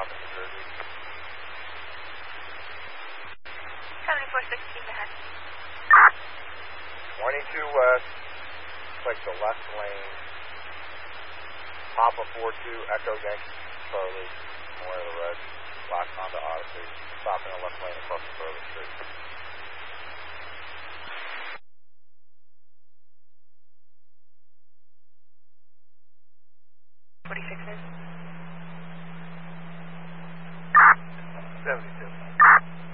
stopping New Jersey. 7416 ahead. 22 west, take the left lane, Papa 42, Echo Yankee Charlie, Memorial Red, Black Honda Odyssey, stopping the left lane across